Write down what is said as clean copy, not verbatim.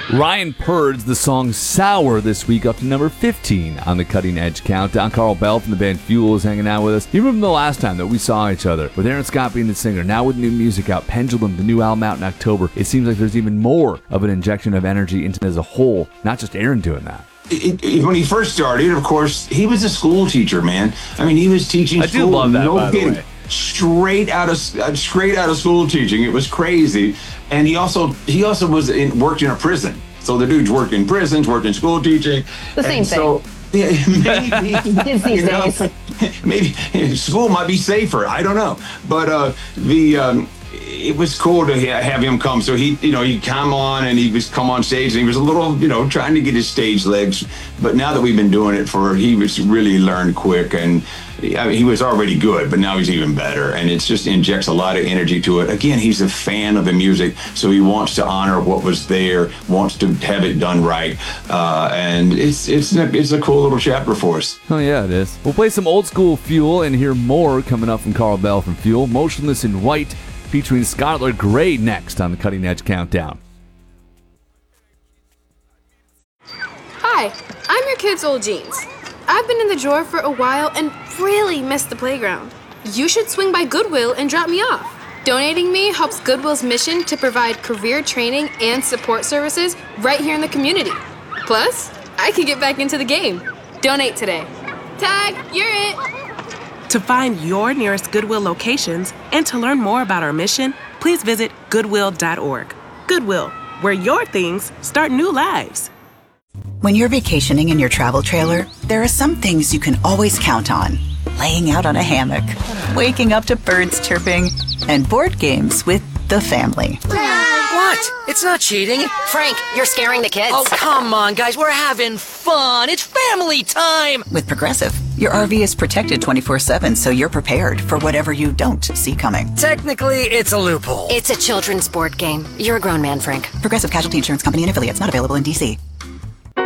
Ryan Purd's the song Sour this week, up to number 15 on the Cutting Edge Countdown. Carl Bell from the band Fuel is hanging out with us. You remember the last time that we saw each other, with Aaron Scott being the singer. Now with new music out, Pendulum, the new album out in October, it seems like there's even more of an injection of energy into it as a whole, not just Aaron doing that. When he first started, of course, he was a school teacher, man. I mean, he was teaching school. I do love that, by the way. Straight out of school teaching. It was crazy. And he also worked in a prison. So the dude's worked in prisons, worked in school teaching. The same thing. So, yeah, maybe kids these days. Maybe school might be safer. I don't know. But it was cool to have him come. So he'd come on and he was come on stage and he was a little, trying to get his stage legs. But now that we've been doing it he was really learned quick, and he was already good, but now he's even better. And it just injects a lot of energy to it. Again, he's a fan of the music, so he wants to honor what was there, wants to have it done right. And it's a cool little chapter for us. Oh, yeah, it is. We'll play some old school Fuel and hear more coming up from Carl Bell from Fuel. Motionless in White, featuring Skylar Grey next on the Cutting Edge Countdown. Hi, I'm your kid's old jeans. I've been in the drawer for a while and really missed the playground. You should swing by Goodwill and drop me off. Donating me helps Goodwill's mission to provide career training and support services right here in the community. Plus, I can get back into the game. Donate today. Tag, you're it. To find your nearest Goodwill locations and to learn more about our mission, please visit goodwill.org. Goodwill, where your things start new lives. When you're vacationing in your travel trailer, there are some things you can always count on. Laying out on a hammock, waking up to birds chirping, and board games with the family. What? It's not cheating. Frank, you're scaring the kids. Oh, come on, guys. We're having fun. It's family time. With Progressive, your RV is protected 24/7, so you're prepared for whatever you don't see coming. Technically, it's a loophole. It's a children's board game. You're a grown man, Frank. Progressive Casualty Insurance Company and affiliates, not available in D.C.